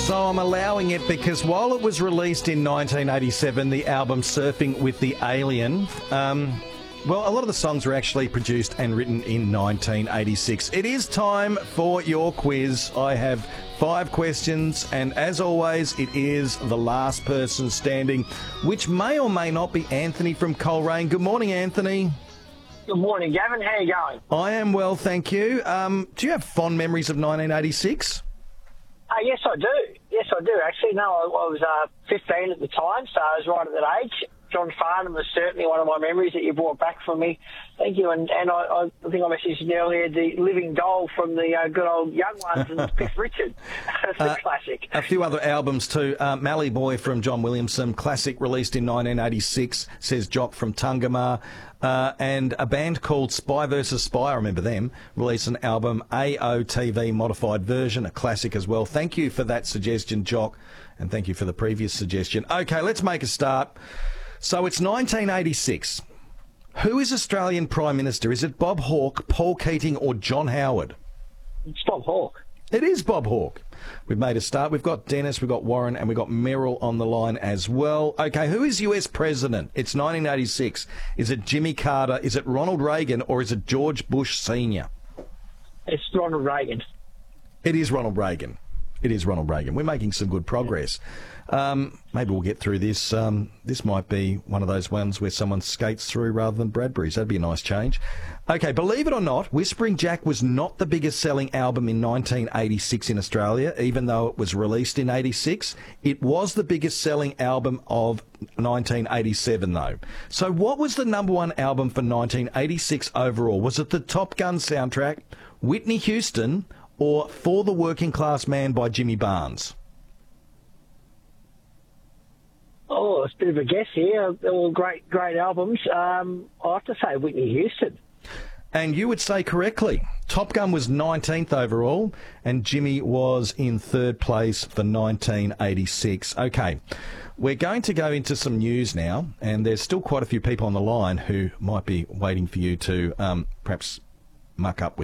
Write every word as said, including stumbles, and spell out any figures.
So I'm allowing it because while it was released in nineteen eighty-seven, the album Surfing with the Alien, um, well, a lot of the songs were actually produced and written in nineteen eighty-six. It is time for your quiz. I have five questions, and as always, it is the last person standing, which may or may not be Anthony from Coleraine. Good morning, Anthony. Good morning, Gavin. How are you going? I am well, thank you. Um, do you have fond memories of nineteen eighty-six? Uh, yes, I do. Yes, I do, actually. No, I, I was uh, fifteen at the time, so I was right at that age. John Farnham was certainly one of my memories that you brought back for me. Thank you. And, and I, I think I messaged you earlier, the Living Doll from the uh, good old Young Ones and Cliff Richard. That's a uh, classic. A few other albums too. Uh, Mallee Boy from John Williamson, classic, released in nineteen eighty-six, says Jock from Tungamah. Uh, and a band called Spy versus Spy, I remember them, released an album, A O T V Modified Version, a classic as well. Thank you for that suggestion, Jock, and thank you for the previous suggestion. OK, let's make a start. So it's nineteen eighty-six. Who is Australian Prime Minister? Is it Bob Hawke, Paul Keating or John Howard? It's Bob Hawke. It is Bob Hawke. We've made a start. We've got Dennis, we've got Warren, and we've got Merrill on the line as well. OK, who is U S President? It's nineteen eighty-six. Is it Jimmy Carter, is it Ronald Reagan, or is it George Bush Senior? It's Ronald Reagan. It is Ronald Reagan. It is Ronald Reagan. We're making some good progress. Um, maybe we'll get through this. Um, this might be one of those ones where someone skates through rather than Bradbury's. That'd be a nice change. OK, believe it or not, Whispering Jack was not the biggest selling album in nineteen eighty-six in Australia, even though it was released in eighty-six. It was the biggest selling album of nineteen eighty-seven, though. So what was the number one album for nineteen eighty-six overall? Was it the Top Gun soundtrack, Whitney Houston, or For the Working Class Man by Jimmy Barnes? Oh, it's a bit of a guess here. They're all great, great albums. Um, I have to say Whitney Houston. And you would say correctly. Top Gun was nineteenth overall, and Jimmy was in third place for nineteen eighty-six. OK, we're going to go into some news now, and there's still quite a few people on the line who might be waiting for you to um, perhaps muck up with